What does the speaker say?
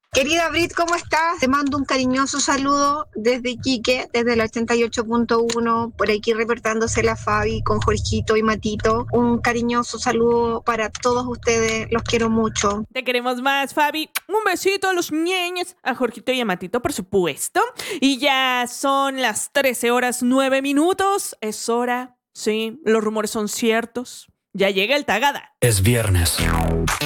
Querida Brit, ¿cómo estás? Te mando un cariñoso saludo desde Iquique, desde el 88.1, por aquí reportándose la Fabi con Jorgito y Matito. Un cariñoso saludo para todos ustedes, los quiero mucho. Te queremos más, Fabi. Un besito a los ñeñes, a Jorgito y a Matito, por supuesto. Y ya son las 13:09. Es hora, sí, los rumores son ciertos. Ya llega el Tagada. Es viernes.